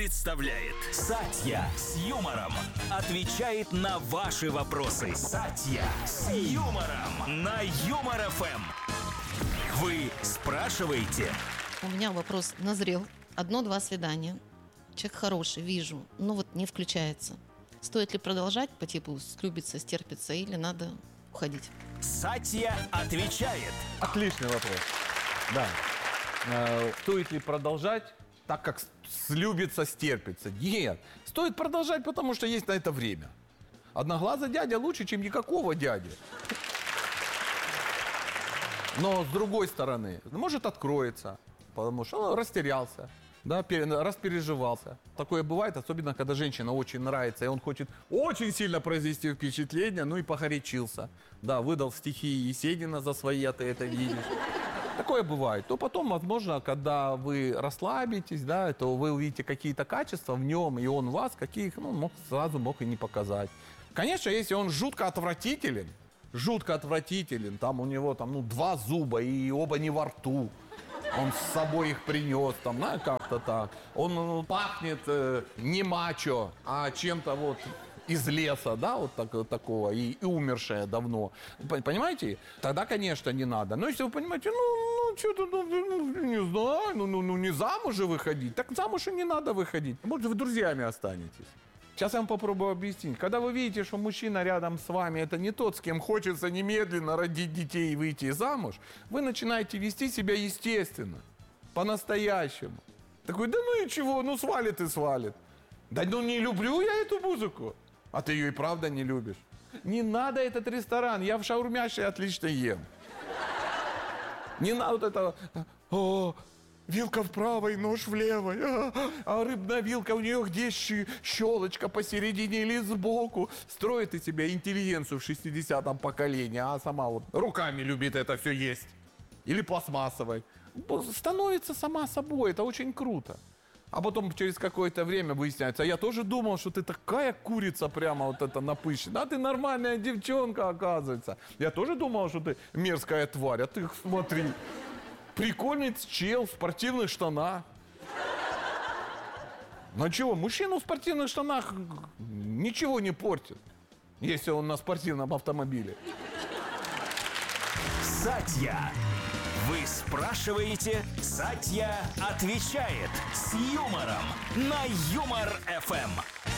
представляет Сатья с юмором. Отвечает на ваши вопросы. Сатья с юмором на Юмор ФМ. Вы спрашиваете. У меня вопрос назрел. 1-2 свидания. Человек хороший, вижу, но вот не включается. Стоит ли продолжать по типу слюбиться, стерпиться или надо уходить? Сатья отвечает. Отличный вопрос. Да. Стоит ли продолжать, так как слюбиться, стерпится? Нет. Стоит продолжать, потому что есть на это время. Одноглазый дядя лучше, чем никакого дяди. Но с другой стороны, может откроется, потому что он растерялся. Да, распереживался. Такое бывает, особенно когда женщина очень нравится, и он хочет очень сильно произвести впечатление, ну и погорячился. Да, выдал стихи Есенина за свои, а ты это видишь. Такое бывает. То потом, возможно, когда вы расслабитесь, да, то вы увидите какие-то качества в нем, и он в вас, каких, сразу мог и не показать. Конечно, если он жутко отвратителен, там у него 2 зуба, и оба не во рту. Он с собой их принес, как-то так. Он пахнет не мачо, а чем-то из леса, да, такого, и умершее давно. Понимаете? Тогда, конечно, не надо. Но если вы понимаете, что-то, не знаю, не замуж же выходить, так замуж и не надо выходить. Может, вы друзьями останетесь. Сейчас я вам попробую объяснить. Когда вы видите, что мужчина рядом с вами это не тот, с кем хочется немедленно родить детей и выйти замуж, вы начинаете вести себя естественно, по-настоящему. Такой, да ну и чего, свалит и свалит. Да не люблю я эту музыку. А ты ее и правда не любишь. Не надо этот ресторан, я в шаурмяше отлично ем. Не надо это... Вилка вправо и нож в левой. А рыбная вилка у нее где щелочка посередине или сбоку. Строит из себя интеллигенцию в 60-м поколении, а сама руками любит это все есть. Или пластмассовой. Становится сама собой, это очень круто. А потом через какое-то время выясняется, я тоже думал, что ты такая курица прямо напыщенная. А ты нормальная девчонка, оказывается. Я тоже думал, что ты мерзкая тварь, а ты смотри... Прикольный чел в спортивных штанах. Ну чего, мужчина в спортивных штанах ничего не портит, если он на спортивном автомобиле. Сатья. Вы спрашиваете, Сатья отвечает с юмором на Юмор ФМ.